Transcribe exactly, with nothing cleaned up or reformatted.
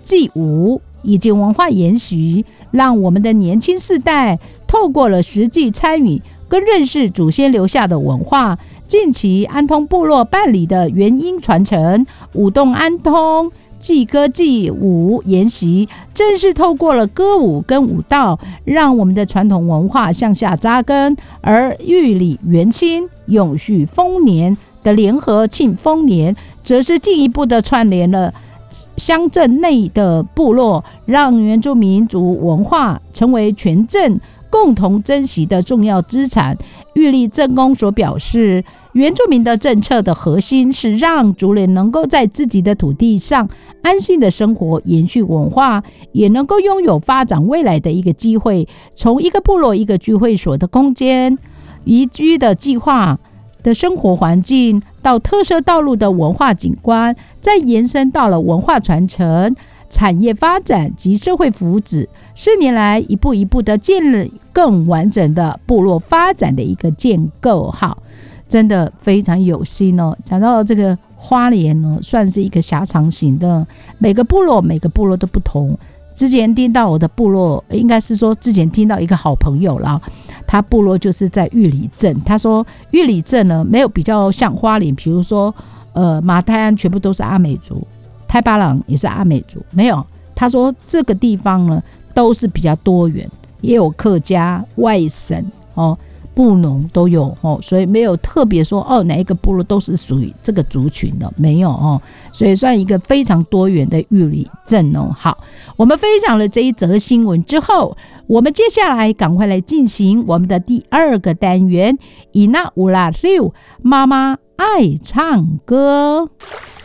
祭舞以及文化研习，让我们的年轻世代透过了实际参与跟认识祖先留下的文化。近期安通部落办理的原音传承、舞动安通、祭歌祭舞研习，正是透过了歌舞跟舞蹈，让我们的传统文化向下扎根。而玉里元清、永续丰年的联合庆丰年，则是进一步的串联了乡镇内的部落，让原住民族文化成为全镇共同珍惜的重要资产。玉里镇公所表示，原住民的政策的核心是让族人能够在自己的土地上安心的生活，延续文化，也能够拥有发展未来的一个机会。从一个部落一个聚会所的空间、宜居的计划的生活环境，到特色道路的文化景观，再延伸到了文化传承、产业发展及社会福祉。四年来一步一步的建立更完整的部落发展的一个建构。好，真的非常有心哦。讲到这个花莲呢，算是一个狭长型的，每个部落每个部落都不同。之前听到我的部落，应该是说之前听到一个好朋友啦，他部落就是在玉里镇，他说玉里镇呢没有比较像花莲，比如说呃马太安全部都是阿美族，太巴朗也是阿美族，没有。他说这个地方呢都是比较多元，也有客家、外省哦、布农都有哦，所以没有特别说哦哪一个部落都是属于这个族群的，没有哦，所以算一个非常多元的玉里镇哦。好，我们分享了这一则新闻之后，我们接下来赶快来进行我们的第二个单元，伊那乌拉六妈妈爱唱歌。